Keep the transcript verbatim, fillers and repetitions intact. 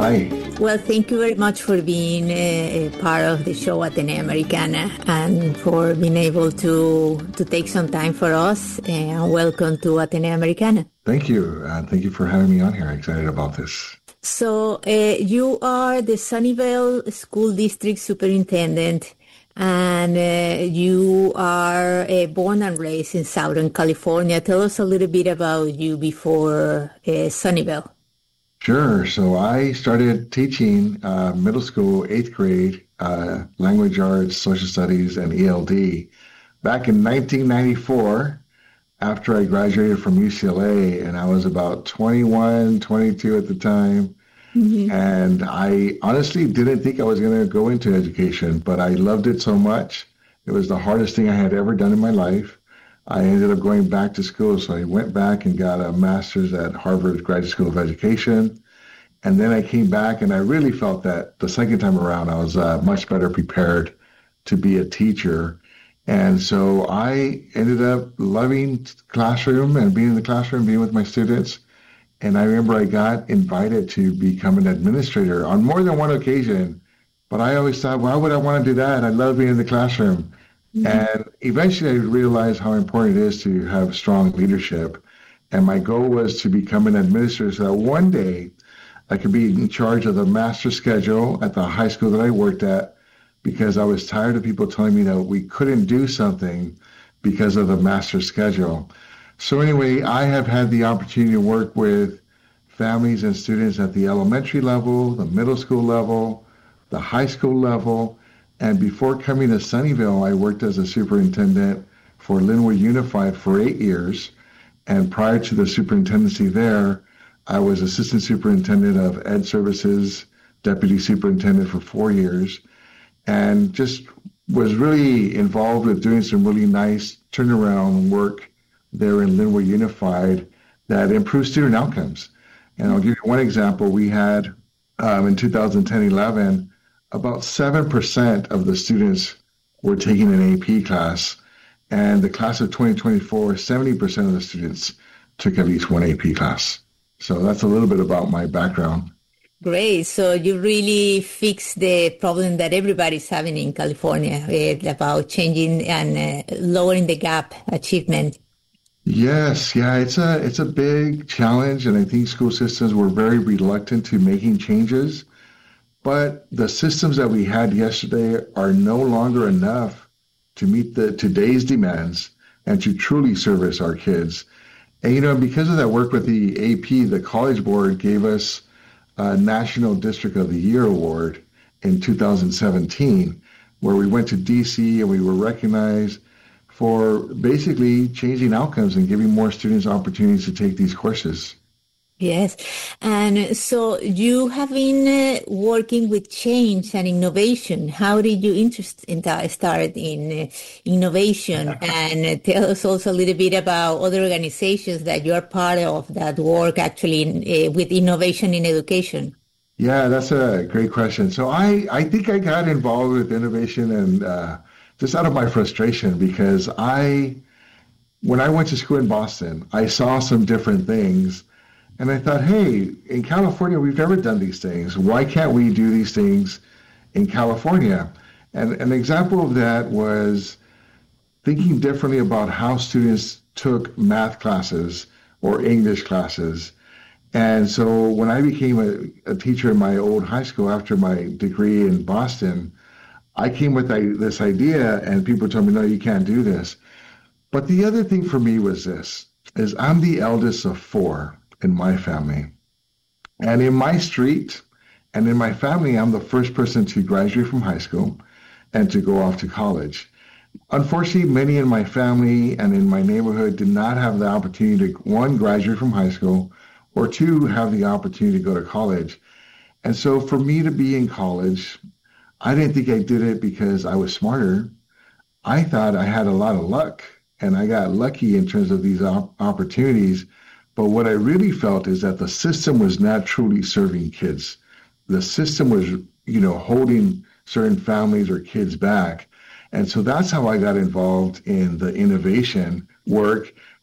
Hi. Well, thank you very much for being a, a part of the show Atenea Americana and for being able to to take some time for us. And welcome to Atenea Americana. Thank you. Uh, thank you for having me on here. I'm excited about this. So uh, you are the Sunnyvale School District Superintendent, and uh, you are uh, born and raised in Southern California. Tell us a little bit about you before uh, Sunnyvale. Sure. So I started teaching uh, middle school, eighth grade, uh, language arts, social studies, and E L D back in nineteen ninety-four after I graduated from U C L A, and I was about twenty-one, twenty-two at the time. Mm-hmm. And I honestly didn't think I was going to go into education, but I loved it so much. It was the hardest thing I had ever done in my life. I ended up going back to school, so I went back and got a master's at Harvard Graduate School of Education. And then I came back, and I really felt that the second time around, I was uh, much better prepared to be a teacher. And so I ended up loving classroom and being in the classroom, being with my students. And I remember I got invited to become an administrator on more than one occasion. But I always thought, why would I want to do that? I love being in the classroom. Mm-hmm. And eventually I realized how important it is to have strong leadership. And my goal was to become an administrator so that one day I could be in charge of the master schedule at the high school that I worked at, because I was tired of people telling me that we couldn't do something because of the master schedule. So anyway, I have had the opportunity to work with families and students at the elementary level, the middle school level, the high school level. And before coming to Sunnyvale, I worked as a superintendent for Linwood Unified for eight years. And prior to the superintendency there, I was assistant superintendent of Ed Services, deputy superintendent for four years, and just was really involved with doing some really nice turnaround work there in Linwood Unified that improved student outcomes. And I'll give you one example. We had um, in two thousand ten eleven, about seven percent of the students were taking an A P class. And the class of twenty twenty-four, seventy percent of the students took at least one A P class. So that's a little bit about my background. Great. So you really fixed the problem that everybody's having in California uh, about changing and uh, lowering the gap achievement. Yes, yeah, it's a it's a big challenge, and I think school systems were very reluctant to making changes. But the systems that we had yesterday are no longer enough to meet the today's demands and to truly service our kids. And, you know, because of that work with the A P, the College Board gave us a National District of the Year Award in two thousand seventeen, where we went to D C and we were recognized for basically changing outcomes and giving more students opportunities to take these courses. Yes. And so you have been uh, working with change and innovation. How did you interest in that, start in uh, innovation? And uh, tell us also a little bit about other organizations that you are part of that work actually in, uh, with innovation in education. Yeah, that's a great question. So I, I think I got involved with innovation and uh, just out of my frustration, because I, when I went to school in Boston, I saw some different things. And I thought, hey, in California, we've never done these things. Why can't we do these things in California? And an example of that was thinking differently about how students took math classes or English classes. And so when I became a, a teacher in my old high school after my degree in Boston, I came with this idea, and people told me, no, you can't do this. But the other thing for me was this, is I'm the eldest of four in my family. And in my street and in my family, I'm the first person to graduate from high school and to go off to college. Unfortunately, many in my family and in my neighborhood did not have the opportunity to, one, graduate from high school, or two, have the opportunity to go to college. And so for me to be in college, I didn't think I did it because I was smarter. I thought I had a lot of luck, and I got lucky in terms of these op- opportunities. But what I really felt is that the system was not truly serving kids. The system was, you know, holding certain families or kids back. And so that's how I got involved in the innovation work,